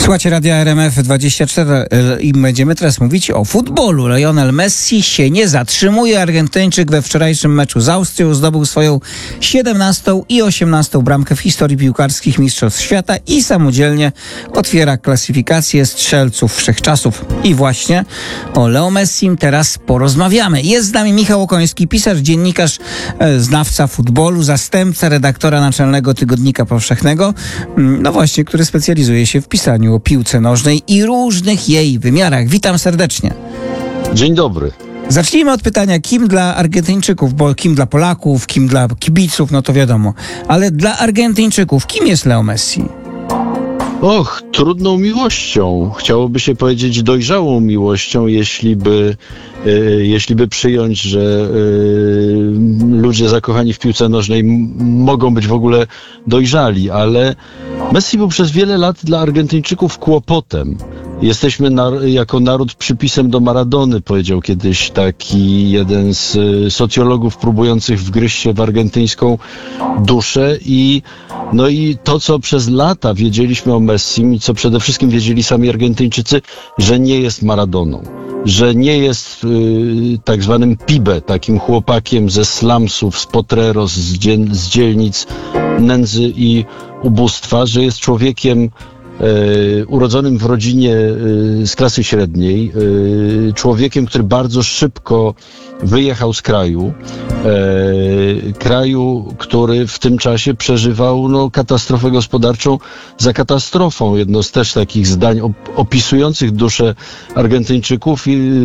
Słuchajcie Radia RMF24 i będziemy teraz mówić o futbolu. Lionel Messi się nie zatrzymuje. Argentyńczyk we wczorajszym meczu z Austrią zdobył swoją 17. i 18. bramkę w historii piłkarskich Mistrzostw Świata i samodzielnie otwiera klasyfikację strzelców wszechczasów. I właśnie o Leo Messim teraz porozmawiamy. Jest z nami Michał Okoński, pisarz, dziennikarz, znawca futbolu, zastępca redaktora naczelnego Tygodnika Powszechnego, no właśnie, który specjalizuje się w pisaniu o piłce nożnej i różnych jej wymiarach. Witam serdecznie. Dzień dobry. Zacznijmy od pytania, kim dla Argentyńczyków, bo kim dla Polaków, kim dla kibiców, no to wiadomo. Ale dla Argentyńczyków, kim jest Leo Messi? Trudną miłością. Chciałoby się powiedzieć dojrzałą miłością, jeśli by przyjąć, że ludzie zakochani w piłce nożnej mogą być w ogóle dojrzali, ale Messi był przez wiele lat dla Argentyńczyków kłopotem. Jesteśmy jako naród przypisem do Maradony, powiedział kiedyś taki jeden z socjologów próbujących wgryźć się w argentyńską duszę i to, co przez lata wiedzieliśmy o Messim i co przede wszystkim wiedzieli sami Argentyńczycy, że nie jest Maradoną, że nie jest tak zwanym pibe, takim chłopakiem ze slumsów, z Potreros, z dzielnic nędzy i ubóstwa, że jest człowiekiem urodzonym w rodzinie z klasy średniej, człowiekiem, który bardzo szybko wyjechał z kraju, który w tym czasie przeżywał katastrofę gospodarczą za katastrofą. Jedno z też takich zdań opisujących duszę Argentyńczyków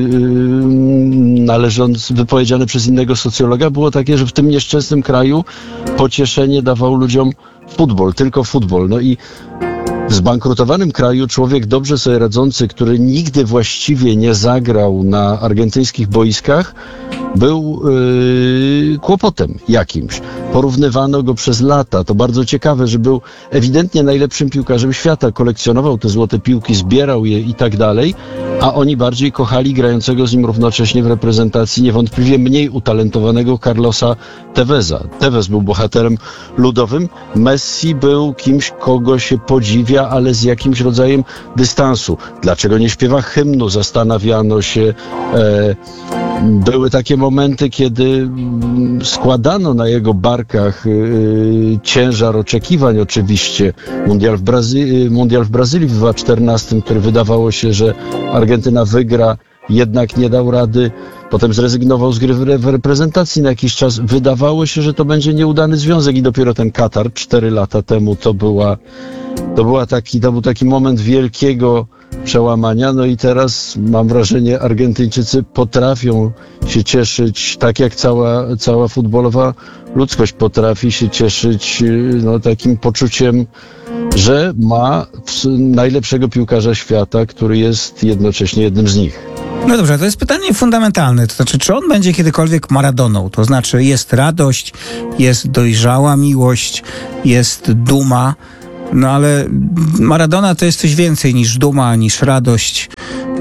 wypowiedziane przez innego socjologa było takie, że w tym nieszczęsnym kraju pocieszenie dawał ludziom futbol, tylko futbol. No i w zbankrutowanym kraju człowiek dobrze sobie radzący, który nigdy właściwie nie zagrał na argentyńskich boiskach, był kłopotem jakimś. Porównywano go przez lata. To bardzo ciekawe, że był ewidentnie najlepszym piłkarzem świata. Kolekcjonował te złote piłki, zbierał je i tak dalej, a oni bardziej kochali grającego z nim równocześnie w reprezentacji niewątpliwie mniej utalentowanego Carlosa Teveza. Tevez był bohaterem ludowym. Messi był kimś, kogo się podziwia, ale z jakimś rodzajem dystansu. Dlaczego nie śpiewa hymnu? Zastanawiano się. Były takie momenty, kiedy składano na jego barkach ciężar oczekiwań oczywiście. Mundial w Brazylii w 2014, który wydawało się, że Argentyna wygra, jednak nie dał rady. Potem zrezygnował z gry w reprezentacji na jakiś czas. Wydawało się, że to będzie nieudany związek i dopiero ten Katar 4 lata temu to był taki moment wielkiego przełamania. No i teraz mam wrażenie, Argentyńczycy potrafią się cieszyć, tak jak cała futbolowa ludzkość potrafi się cieszyć takim poczuciem, że ma najlepszego piłkarza świata, który jest jednocześnie jednym z nich. No dobrze, to jest pytanie fundamentalne. To znaczy, czy on będzie kiedykolwiek Maradoną? To znaczy, jest radość, jest dojrzała miłość, jest duma, no ale Maradona to jest coś więcej niż duma, niż radość,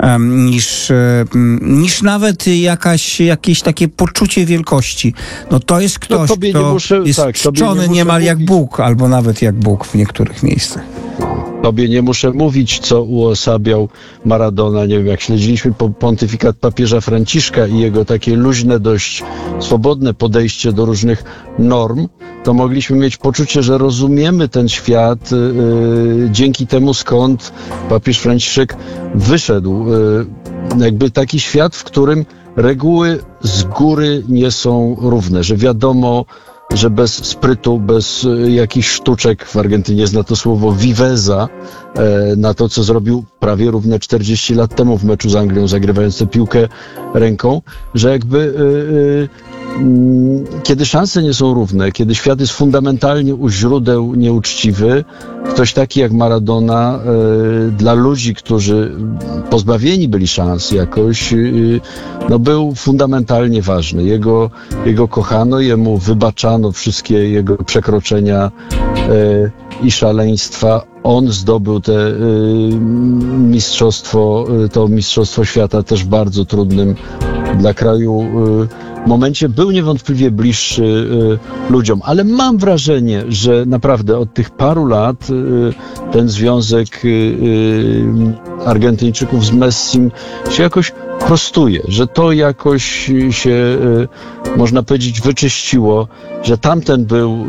niż nawet jakieś takie poczucie wielkości. No to jest ktoś, kto jest czczony niemal jak Bóg, albo nawet jak Bóg w niektórych miejscach. Tobie nie muszę mówić, co uosabiał Maradona. Nie wiem, jak śledziliśmy pontyfikat papieża Franciszka i jego takie luźne, dość swobodne podejście do różnych norm, to mogliśmy mieć poczucie, że rozumiemy ten świat dzięki temu, skąd papież Franciszek wyszedł. Jakby taki świat, w którym reguły z góry nie są równe, że wiadomo, że bez sprytu, bez jakichś sztuczek, w Argentynie zna to słowo viveza, na to, co zrobił prawie równe 40 lat temu w meczu z Anglią, zagrywając tę piłkę ręką, że jakby kiedy szanse nie są równe, kiedy świat jest fundamentalnie u źródeł nieuczciwy, ktoś taki jak Maradona dla ludzi, którzy pozbawieni byli szans jakoś, był fundamentalnie ważny. Jego kochano, jemu wybaczano wszystkie jego przekroczenia i szaleństwa. On zdobył to mistrzostwo świata też w bardzo trudnym dla kraju momencie był niewątpliwie bliższy ludziom, ale mam wrażenie, że naprawdę od tych paru lat ten związek Argentyńczyków z Messim się jakoś prostuje, że to jakoś się, można powiedzieć, wyczyściło, że tamten był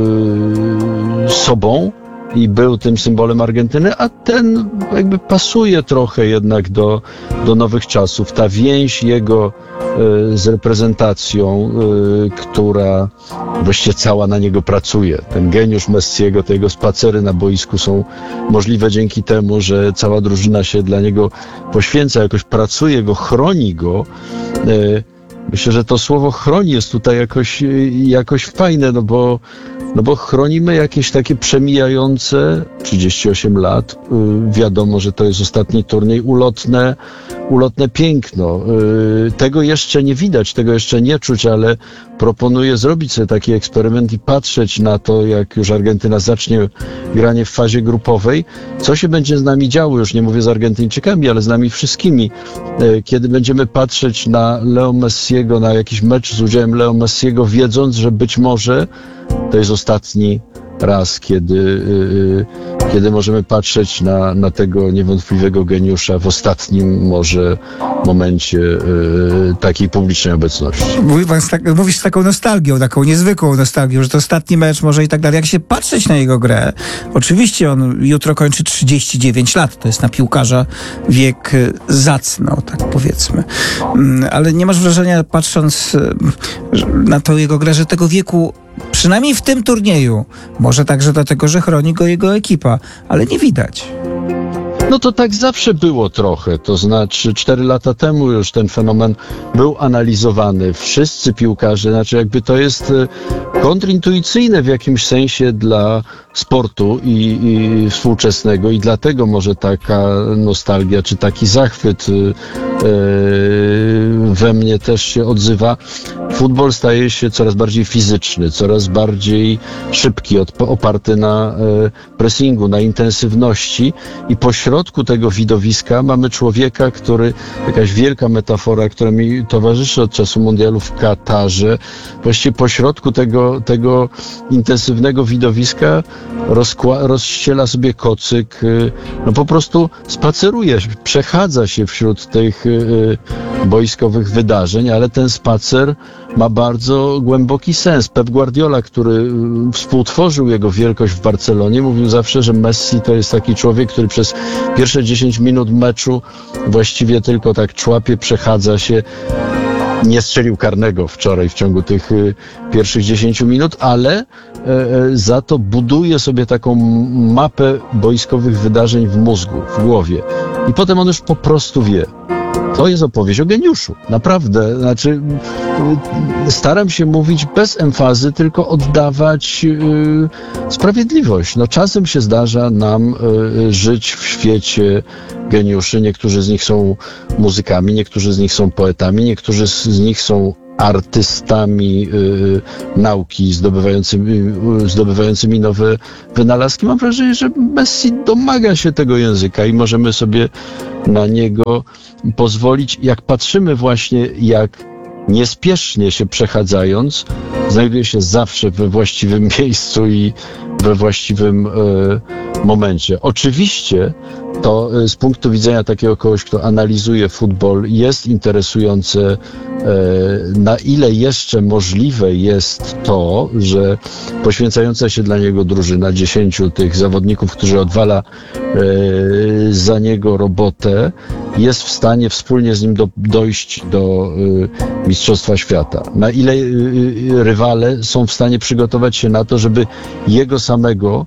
sobą i był tym symbolem Argentyny, a ten jakby pasuje trochę jednak do nowych czasów. Ta więź jego z reprezentacją, która właściwie cała na niego pracuje. Ten geniusz Messiego, te jego spacery na boisku są możliwe dzięki temu, że cała drużyna się dla niego poświęca, jakoś pracuje go, chroni go. Myślę, że to słowo chroni jest tutaj jakoś fajne, no bo chronimy jakieś takie przemijające 38 lat. Wiadomo, że to jest ostatni turniej, ulotne piękno. Tego jeszcze nie widać, tego jeszcze nie czuć, ale proponuję zrobić sobie taki eksperyment i patrzeć na to, jak już Argentyna zacznie granie w fazie grupowej, co się będzie z nami działo, już nie mówię z Argentyńczykami, ale z nami wszystkimi. Kiedy będziemy patrzeć na Leo Messiego, na jakiś mecz z udziałem Leo Messiego, wiedząc, że być może to jest ostatni raz, kiedy możemy patrzeć na tego niewątpliwego geniusza w ostatnim może momencie takiej publicznej obecności. Mówisz z taką nostalgią, taką niezwykłą nostalgią, że to ostatni mecz może i tak dalej. Jak się patrzeć na jego grę, oczywiście on jutro kończy 39 lat, to jest na piłkarza wiek zacny, tak powiedzmy. Ale nie masz wrażenia, patrząc na tą jego grę, że tego wieku przynajmniej w tym turnieju, może także dlatego, że chroni go jego ekipa, ale nie widać. No to tak zawsze było trochę, to znaczy 4 lata temu już ten fenomen był analizowany. Wszyscy piłkarze, znaczy jakby to jest kontrintuicyjne w jakimś sensie dla sportu i współczesnego i dlatego może taka nostalgia, czy taki zachwyt we mnie też się odzywa. Futbol staje się coraz bardziej fizyczny, coraz bardziej szybki, oparty na pressingu, na intensywności i pośrodku tego widowiska mamy człowieka, jakaś wielka metafora, która mi towarzyszy od czasu mundialu w Katarze, właściwie pośrodku tego intensywnego widowiska rozściela sobie kocyk, no po prostu spaceruje, przechadza się wśród tych boiskowych wydarzeń, ale ten spacer ma bardzo głęboki sens. Pep Guardiola, który współtworzył jego wielkość w Barcelonie, mówił zawsze, że Messi to jest taki człowiek, który przez pierwsze 10 minut meczu właściwie tylko tak człapie, przechadza się. Nie strzelił karnego wczoraj w ciągu tych pierwszych 10 minut, ale za to buduje sobie taką mapę boiskowych wydarzeń w mózgu, w głowie. I potem on już po prostu wie. To jest opowieść o geniuszu. Naprawdę. Znaczy, staram się mówić bez emfazy, tylko oddawać sprawiedliwość. No, czasem się zdarza nam żyć w świecie geniuszy. Niektórzy z nich są muzykami, niektórzy z nich są poetami, niektórzy z nich są artystami nauki, zdobywającymi nowe wynalazki. Mam wrażenie, że Messi domaga się tego języka i możemy sobie na niego pozwolić. Jak patrzymy właśnie, jak niespiesznie się przechadzając, znajduje się zawsze we właściwym miejscu i we właściwym momencie. Oczywiście to z punktu widzenia takiego kogoś, kto analizuje futbol, jest interesujące, na ile jeszcze możliwe jest to, że poświęcająca się dla niego drużyna, 10 tych zawodników, którzy odwala za niego robotę, jest w stanie wspólnie z nim dojść do Mistrzostwa Świata. Na ile rywale są w stanie przygotować się na to, żeby jego samego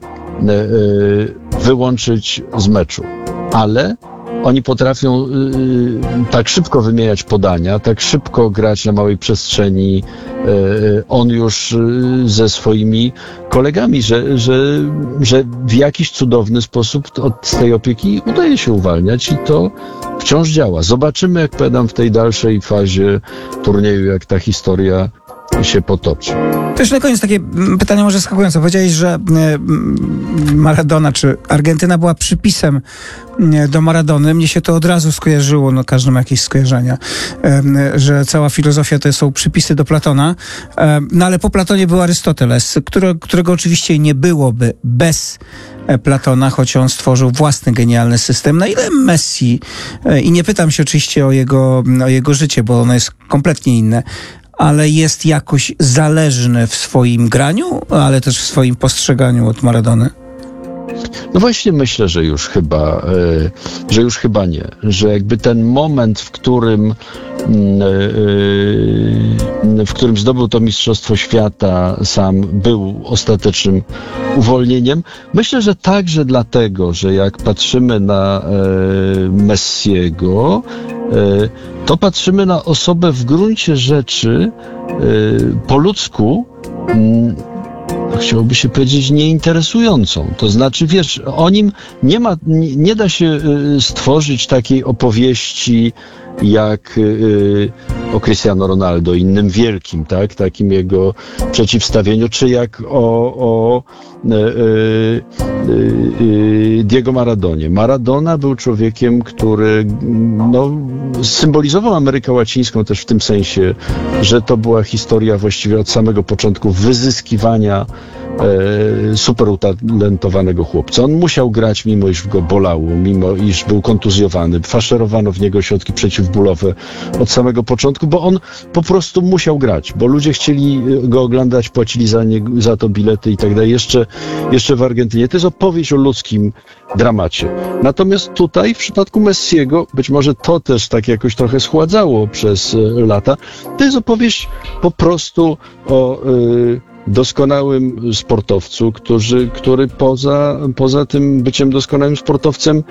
wyłączyć z meczu. Ale oni potrafią tak szybko wymieniać podania, tak szybko grać na małej przestrzeni. On już ze swoimi kolegami, że w jakiś cudowny sposób od tej opieki udaje się uwalniać i to wciąż działa. Zobaczymy, jak powiadam, w tej dalszej fazie turnieju, jak ta historia się potoczy. Też na koniec takie pytanie może skakujące. Powiedziałeś, że Maradona czy Argentyna była przypisem do Maradony. Mnie się to od razu skojarzyło, no każdy ma jakieś skojarzenia, że cała filozofia to są przypisy do Platona. No ale po Platonie był Arystoteles, którego oczywiście nie byłoby bez Platona, choć on stworzył własny genialny system. Na ile Messi, i nie pytam się oczywiście o jego życie, bo ono jest kompletnie inne, ale jest jakoś zależny w swoim graniu, ale też w swoim postrzeganiu od Maradony? No właśnie myślę, że już chyba nie. Że jakby ten moment, w którym zdobył to Mistrzostwo Świata, sam był ostatecznym uwolnieniem. Myślę, że także dlatego, że jak patrzymy na Messiego, to patrzymy na osobę w gruncie rzeczy po ludzku, chciałoby się powiedzieć, nieinteresującą. To znaczy, wiesz, o nim nie da się stworzyć takiej opowieści jak o Cristiano Ronaldo, innym wielkim, tak? Takim jego przeciwstawieniu, czy jak o Diego Maradonie. Maradona był człowiekiem, który symbolizował Amerykę Łacińską też w tym sensie, że to była historia właściwie od samego początku wyzyskiwania super utalentowanego chłopca. On musiał grać, mimo iż go bolało, mimo iż był kontuzjowany. Faszerowano w niego środki przeciwbólowe od samego początku, bo on po prostu musiał grać, bo ludzie chcieli go oglądać, płacili za to bilety i tak dalej. Jeszcze w Argentynie. To jest opowieść o ludzkim dramacie. Natomiast tutaj, w przypadku Messiego, być może to też tak jakoś trochę schładzało przez lata, to jest opowieść po prostu o doskonałym sportowcu, który poza tym byciem doskonałym sportowcem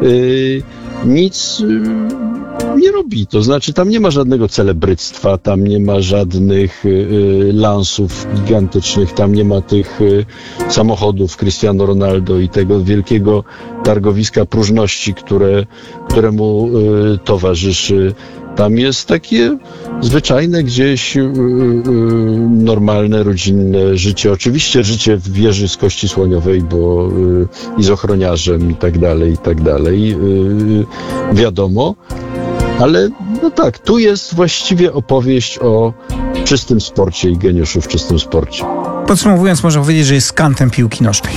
nic nie robi. To znaczy, tam nie ma żadnego celebryctwa, tam nie ma żadnych lansów gigantycznych, tam nie ma tych samochodów Cristiano Ronaldo i tego wielkiego targowiska próżności, któremu towarzyszy. Tam jest takie zwyczajne, gdzieś normalne, rodzinne życie. Oczywiście życie w wieży z kości słoniowej, bo i z ochroniarzem i tak dalej. Wiadomo. Ale no tak, tu jest właściwie opowieść o czystym sporcie i geniuszu w czystym sporcie. Podsumowując, można powiedzieć, że jest kantem piłki nożnej.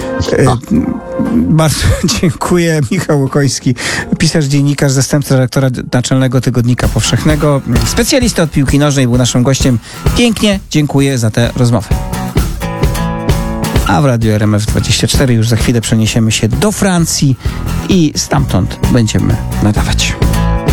Bardzo dziękuję. Michał Łukoński, pisarz, dziennikarz, zastępca redaktora naczelnego Tygodnika Powszechnego, specjalista od piłki nożnej, był naszym gościem. Pięknie dziękuję za tę rozmowę. A w Radiu RMF24 już za chwilę przeniesiemy się do Francji i stamtąd będziemy nadawać.